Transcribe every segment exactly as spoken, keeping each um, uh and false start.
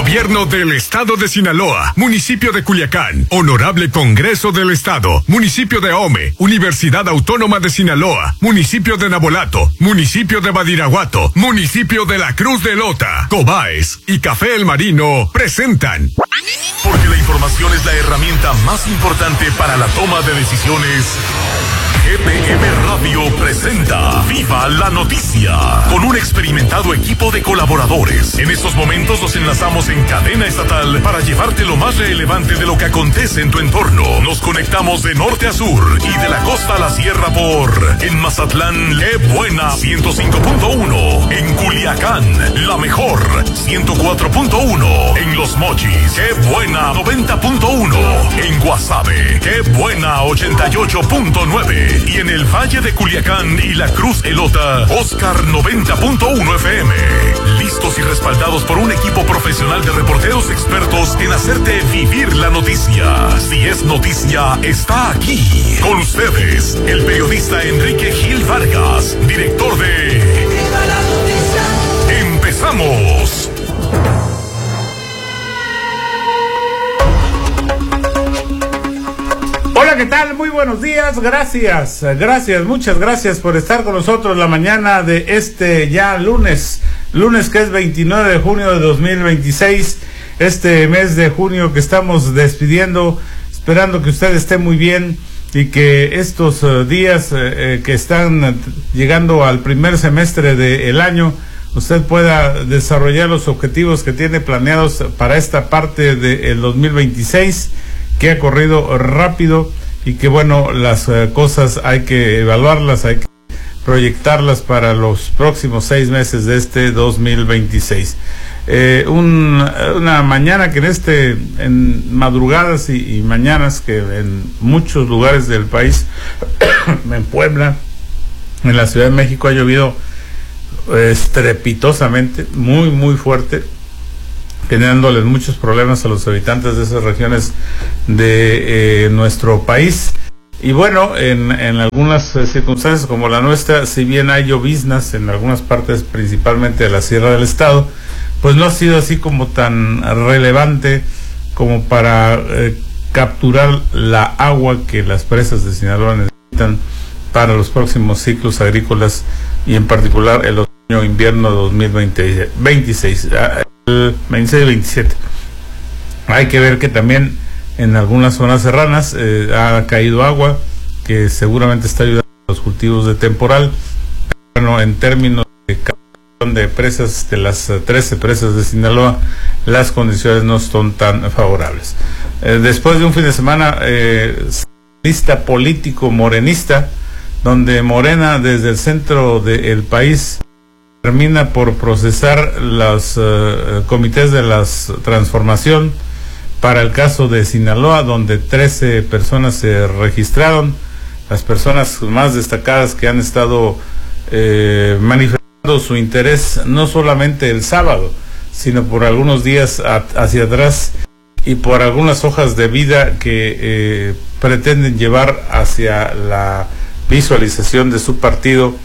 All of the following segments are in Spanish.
Gobierno del Estado de Sinaloa, Municipio de Culiacán, Honorable Congreso del Estado, Municipio de Ahome, Universidad Autónoma de Sinaloa, Municipio de Nabolato, Municipio de Badiraguato, Municipio de la Cruz de Lota, Cobaes y Café El Marino presentan. Porque la información es la herramienta más importante para la toma de decisiones. G P M Radio presenta Viva la Noticia con un experimentado equipo de colaboradores. En estos momentos nos enlazamos en cadena estatal para llevarte lo más relevante de lo que acontece en tu entorno. Nos conectamos de norte a sur y de la costa a la sierra por en Mazatlán, Qué Buena ciento cinco punto uno, en Culiacán, La Mejor ciento cuatro punto uno, en Los Mochis, Qué Buena noventa punto uno, en Guasave, Qué Buena ochenta y ocho punto nueve. Y en el Valle de Culiacán y la Cruz Elota, Oscar noventa punto uno F M. Listos y respaldados por un equipo profesional de reporteros expertos en hacerte vivir la noticia. Si es noticia, está aquí. Con ustedes, el periodista Enrique Gil Vargas, director de Viva la Noticia. ¡Empezamos! Hola, ¿qué tal? Muy buenos días, gracias, gracias, muchas gracias por estar con nosotros la mañana de este ya lunes, lunes que es veintinueve de junio de dos mil veintiséis, este mes de junio que estamos despidiendo, esperando que usted esté muy bien y que estos uh, días uh, que están llegando al primer semestre del año, usted pueda desarrollar los objetivos que tiene planeados para esta parte del dos mil veintiséis, que ha corrido rápido y que bueno, las uh, cosas hay que evaluarlas, hay que proyectarlas para los próximos seis meses de este dos mil veintiséis. Eh, un, una mañana que en este, en madrugadas y, y mañanas que en muchos lugares del país, en Puebla, en la Ciudad de México ha llovido estrepitosamente, muy muy fuerte, generándoles muchos problemas a los habitantes de esas regiones de eh, nuestro país. Y bueno, en, en algunas eh, circunstancias como la nuestra, si bien hay lloviznas en algunas partes, principalmente de la Sierra del Estado, pues no ha sido así como tan relevante como para eh, capturar la agua que las presas de Sinaloa necesitan para los próximos ciclos agrícolas y en particular el otoño-invierno dos mil veintiséis. El veintiséis veintisiete. Hay que ver que también en algunas zonas serranas eh, ha caído agua que seguramente está ayudando a los cultivos de temporal. Bueno, en términos de captación de presas, de las trece presas de Sinaloa, las condiciones no son tan favorables. Eh, después de un fin de semana eh, lista político morenista, donde Morena desde el centro del país termina por procesar los uh, comités de la transformación para el caso de Sinaloa, donde trece personas se registraron, las personas más destacadas que han estado eh, manifestando su interés no solamente el sábado, sino por algunos días a, hacia atrás y por algunas hojas de vida que eh, pretenden llevar hacia la visualización de su partido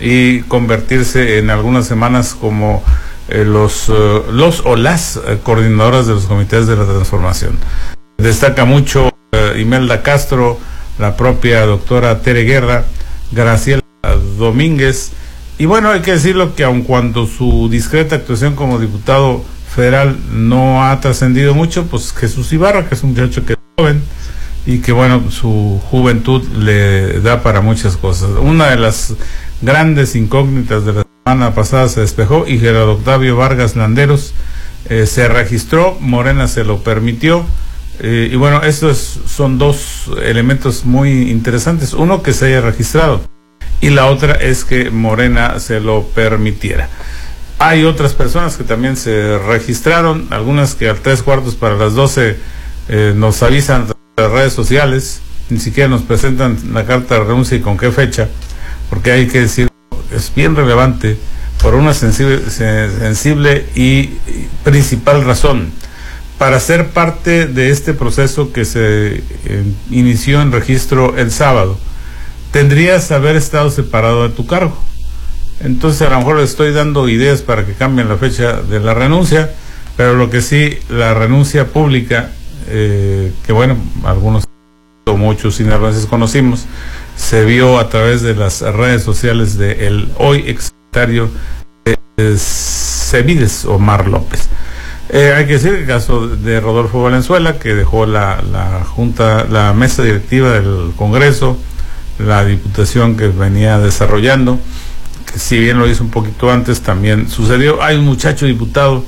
y convertirse en algunas semanas como eh, los, uh, los o las uh, coordinadoras de los comités de la transformación. Destaca mucho uh, Imelda Castro, la propia doctora Tere Guerra, Graciela Domínguez, y bueno, hay que decirlo que aun cuando su discreta actuación como diputado federal no ha trascendido mucho, pues Jesús Ibarra, que es un muchacho que es joven y que bueno, su juventud le da para muchas cosas. Una de las grandes incógnitas de la semana pasada se despejó y Gerardo Octavio Vargas Landeros eh, se registró, Morena se lo permitió, eh, y bueno, estos son dos elementos muy interesantes, uno que se haya registrado y la otra es que Morena se lo permitiera. Hay otras personas que también se registraron, algunas que a tres cuartos para las doce eh, nos avisan a las redes sociales, ni siquiera nos presentan la carta de renuncia y con qué fecha, porque hay que decir, es bien relevante por una sensible, sensible y principal razón. Para ser parte de este proceso que se eh, inició en registro el sábado, tendrías que haber estado separado de tu cargo. Entonces a lo mejor les estoy dando ideas para que cambien la fecha de la renuncia, pero lo que sí, la renuncia pública, eh, que bueno, algunos o muchos sinaloenses conocimos, se vio a través de las redes sociales del hoy exsecretario de Cevides, Omar López. Eh, hay que decir el caso de Rodolfo Valenzuela, que dejó la, la junta, la mesa directiva del Congreso, la diputación que venía desarrollando, que si bien lo hizo un poquito antes, también sucedió. Hay un muchacho diputado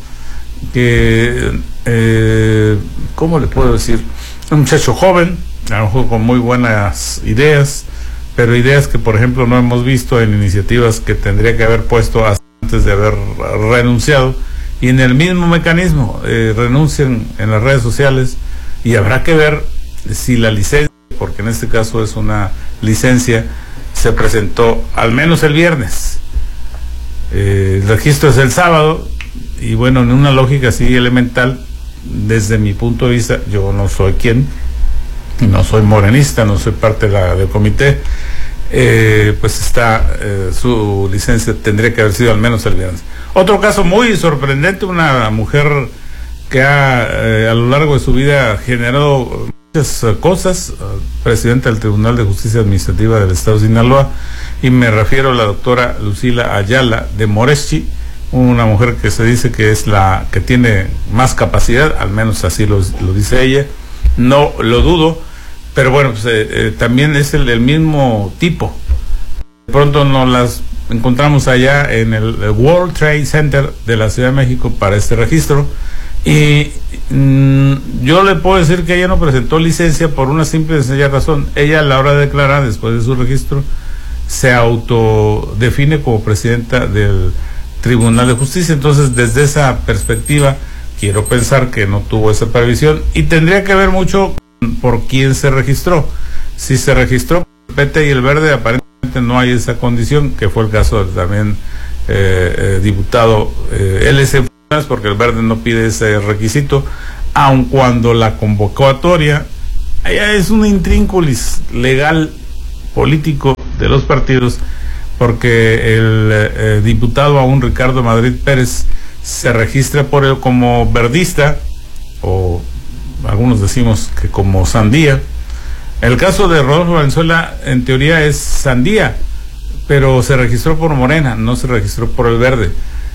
que, eh, ¿cómo le puedo decir? Un muchacho joven, a lo mejor con muy buenas ideas, pero ideas que, por ejemplo, no hemos visto en iniciativas que tendría que haber puesto hasta antes de haber renunciado, y en el mismo mecanismo eh, renuncian en las redes sociales, y habrá que ver si la licencia, porque en este caso es una licencia, se presentó al menos el viernes. Eh, el registro es el sábado, y bueno, en una lógica así elemental, desde mi punto de vista, yo no soy quien, no soy morenista, no soy parte de la, del comité, eh, pues está, eh, su licencia tendría que haber sido al menos el viernes. Otro caso muy sorprendente, una mujer que ha, eh, a lo largo de su vida generado muchas uh, cosas, uh, presidenta del Tribunal de Justicia Administrativa del Estado de Sinaloa, y me refiero a la doctora Lucila Ayala de Moreschi, una mujer que se dice que es la que tiene más capacidad, al menos así lo, lo dice ella, no lo dudo, pero bueno, pues, eh, eh, también es el, el mismo tipo. De pronto nos las encontramos allá en el World Trade Center de la Ciudad de México para este registro, y mmm, yo le puedo decir que ella no presentó licencia por una simple y sencilla razón. Ella, a la hora de declarar, después de su registro, se autodefine como presidenta del Tribunal de Justicia. Entonces, desde esa perspectiva, quiero pensar que no tuvo esa previsión, y tendría que ver mucho por quién se registró. Si se registró por el P T y el Verde, aparentemente no hay esa condición, que fue el caso del también eh, eh, diputado eh, L S, porque el Verde no pide ese requisito, aun cuando la convocatoria allá es un intrínculis legal político de los partidos, porque el eh, diputado aún Ricardo Madrid Pérez se registra por él como verdista, o algunos decimos que como sandía. El caso de Rodolfo Valenzuela en teoría es sandía, pero se registró por Morena, no se registró por el Verde.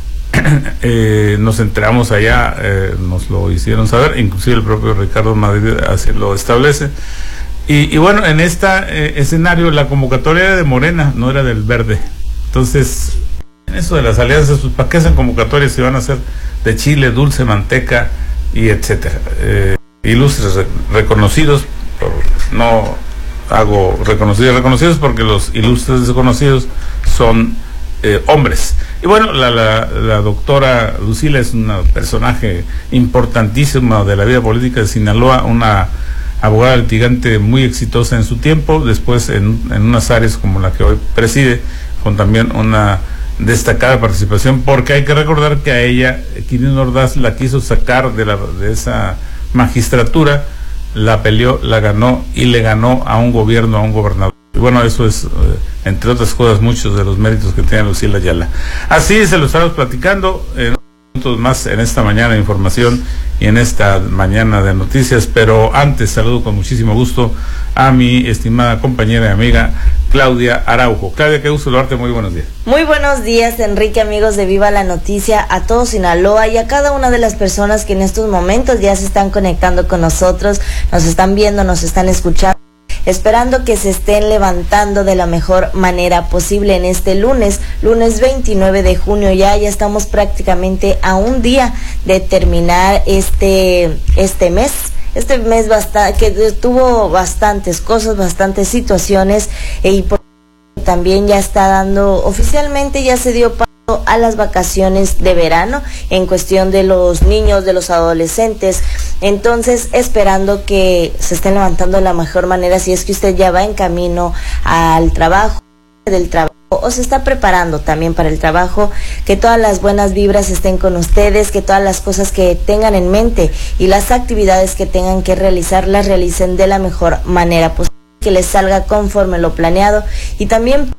eh, nos enteramos allá, eh, nos lo hicieron saber, inclusive el propio Ricardo Madrid así lo establece. Y, y bueno, en este eh, escenario la convocatoria era de Morena, no era del Verde. Entonces, en eso de las alianzas, pues, ¿para qué hacen convocatorias si van a ser de chile, dulce, manteca y etcétera? Eh, ilustres re reconocidos, por, no hago reconocidos reconocidos porque los ilustres desconocidos son eh, hombres. Y bueno, la, la, la doctora Lucila es un personaje importantísimo de la vida política de Sinaloa, una abogada litigante muy exitosa en su tiempo, después en, en unas áreas como la que hoy preside, con también una destacada participación, porque hay que recordar que a ella Quirino Ordaz la quiso sacar de, la, de esa magistratura, la peleó, la ganó y le ganó a un gobierno, a un gobernador. Y bueno, eso es, eh, entre otras cosas, muchos de los méritos que tiene Lucila Ayala. Así se lo estamos platicando en minutos más en esta mañana de información y en esta mañana de noticias, pero antes saludo con muchísimo gusto a mi estimada compañera y amiga Claudia Araujo. Claudia, qué gusto saludarte, muy buenos días. Muy buenos días, Enrique, amigos de Viva la Noticia, a todo Sinaloa y a cada una de las personas que en estos momentos ya se están conectando con nosotros, nos están viendo, nos están escuchando, esperando que se estén levantando de la mejor manera posible en este lunes, lunes veintinueve de junio. Ya, ya estamos prácticamente a un día de terminar este, este mes. Este mes basta, que tuvo bastantes cosas, bastantes situaciones, e, y por, también ya está dando, oficialmente ya se dio paso a las vacaciones de verano en cuestión de los niños, de los adolescentes. Entonces, esperando que se estén levantando de la mejor manera, si es que usted ya va en camino al trabajo, del trabajo, o se está preparando también para el trabajo, que todas las buenas vibras estén con ustedes, que todas las cosas que tengan en mente y las actividades que tengan que realizar, las realicen de la mejor manera posible, que les salga conforme lo planeado, y también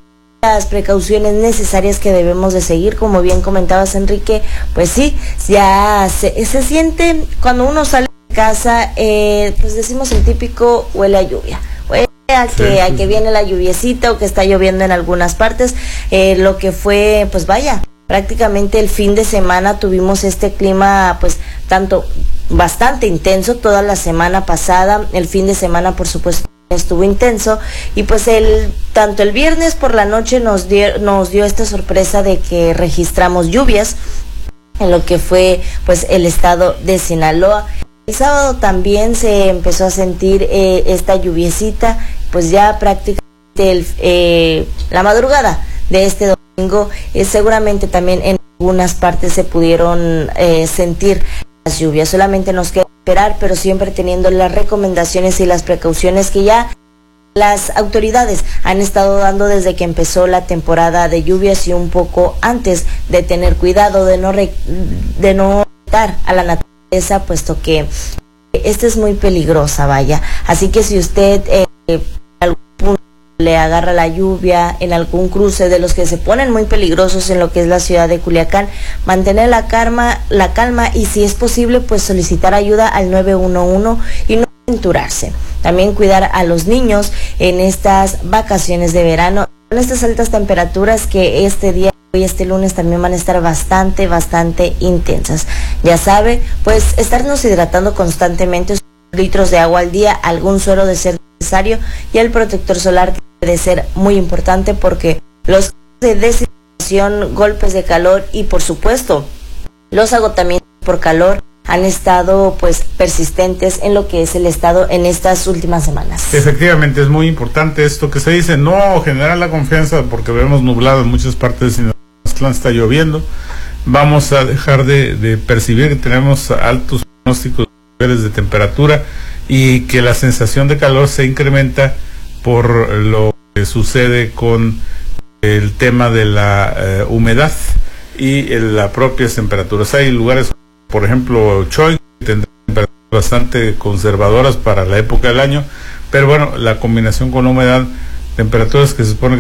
las precauciones necesarias que debemos de seguir, como bien comentabas, Enrique. Pues sí, ya se, se siente cuando uno sale de casa, eh, pues decimos el típico huele a lluvia, huele a que, sí, a que viene la lluviecita o que está lloviendo en algunas partes, eh, lo que fue, pues vaya, prácticamente el fin de semana tuvimos este clima, pues tanto bastante intenso toda la semana pasada, el fin de semana por supuesto estuvo intenso, y pues el tanto el viernes por la noche nos dio, nos dio esta sorpresa de que registramos lluvias en lo que fue pues el estado de Sinaloa. El sábado también se empezó a sentir eh, esta lluviecita, pues ya prácticamente el, eh, la madrugada de este domingo, eh, seguramente también en algunas partes se pudieron eh, sentir las lluvias. Solamente nos queda esperar, pero siempre teniendo las recomendaciones y las precauciones que ya las autoridades han estado dando desde que empezó la temporada de lluvias y un poco antes, de tener cuidado de no re, de no afectar a la naturaleza, puesto que esta es muy peligrosa, vaya. Así que si usted eh, en algún punto le agarra la lluvia en algún cruce de los que se ponen muy peligrosos en lo que es la ciudad de Culiacán, mantener la calma, la calma y si es posible pues solicitar ayuda al nueve uno uno y no aventurarse. También cuidar a los niños en estas vacaciones de verano, con estas altas temperaturas que este día y este lunes también van a estar bastante, bastante intensas. Ya sabe, pues estarnos hidratando constantemente, litros de agua al día, algún suero de ser necesario y el protector solar que debe ser muy importante, porque los de deshidratación, golpes de calor y por supuesto los agotamientos por calor han estado pues persistentes en lo que es el estado en estas últimas semanas. Efectivamente, es muy importante esto que se dice, no generar la confianza porque vemos nublado en muchas partes, en Mazatlán está lloviendo, vamos a dejar de, de percibir que tenemos altos pronósticos de temperatura y que la sensación de calor se incrementa por lo que sucede con el tema de la eh, humedad y el, las propias temperaturas. Hay lugares, por ejemplo, Choy, que tendrán temperaturas bastante conservadoras para la época del año, pero bueno, la combinación con la humedad, temperaturas que se supone que